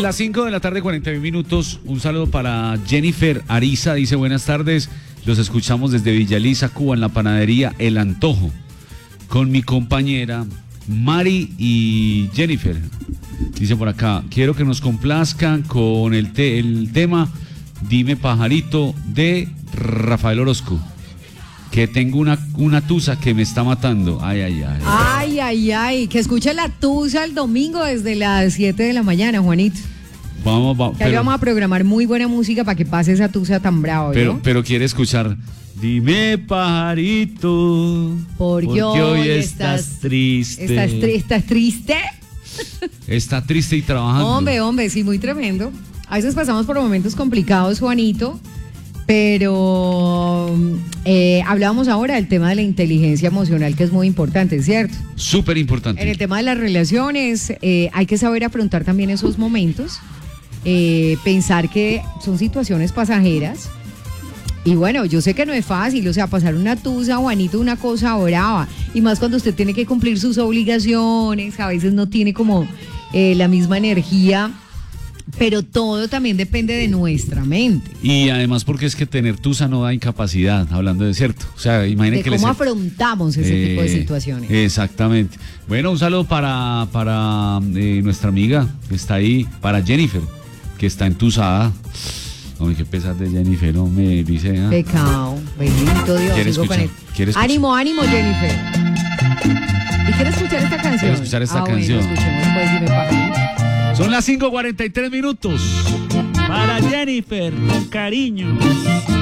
las 5 de la tarde, 41 minutos. Un saludo para Jennifer Ariza. Dice, buenas tardes. Los escuchamos desde Villaliza, Cuba, en la panadería El Antojo. Con mi compañera Mari y Jennifer. Dice por acá, quiero que nos complazcan con el tema Dime Pajarito de Rafael Orozco. Que tengo una tusa que me está matando. Ay, ay, ay. Ay, ay, ay. Que escuche la tusa el domingo desde las 7 de la mañana, Juanito. Vamos. Que ahí vamos a programar muy buena música para que pase esa tusa tan brava, ¿no? Pero quiere escuchar. Dime, pajarito. Porque hoy estás triste. ¿Estás triste? Está triste y trabajando. Hombre, sí, muy tremendo. A veces pasamos por momentos complicados, Juanito. Pero hablábamos ahora del tema de la inteligencia emocional, que es muy importante, ¿cierto? Súper importante. En el tema de las relaciones, hay que saber afrontar también esos momentos, pensar que son situaciones pasajeras. Y bueno, yo sé que no es fácil, o sea, pasar una tusa, Juanito, una cosa brava. Y más cuando usted tiene que cumplir sus obligaciones, a veces no tiene como la misma energía. Pero todo también depende de nuestra mente. Y además porque es que tener tusa no da incapacidad, hablando de cierto. O sea, imagínate que cómo afrontamos ese tipo de situaciones. Exactamente. Bueno, un saludo para nuestra amiga que está ahí, para Jennifer, que está entusada. Ay, qué pesar de Jennifer, no me dice. Pecado, bendito Dios. ¿Quiere escuchar? Ánimo, Jennifer. ¿Y quiere escuchar esta canción? Quiero escuchar esta canción. Bueno, escuchemos pues, Dime Pajarito. Son las 5:43 minutos. Para Jennifer, con cariño.